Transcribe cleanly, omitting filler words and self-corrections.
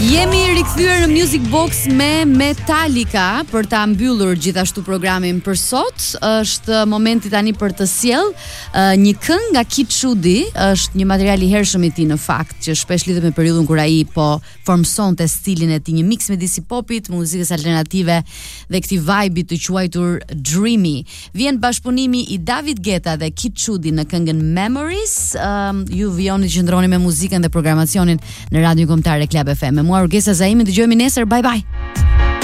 Jemi rikthyer në Music Box me Metallica për ta mbyllur gjithashtu programin për sot. Është momenti tani për të sjell një këngë nga Kid Cudi, është një material i hershëm i tij në fakt, që shpesh lidhet me periudhën kur ai po formsonte stilin e tij, një mix midis hip-hopit, muzikës alternative dhe këtij vibe-it të quajtur dreamy. Vjen bashkëpunimi i David Guetta dhe Kid Cudi në këngën Memories. Ju vijoni të qëndroni me muzikën dhe programacionin në Radio Kombëtare Club FM. Me mua Urgesa Zaimi, dëgjojmë nesër. Bye bye.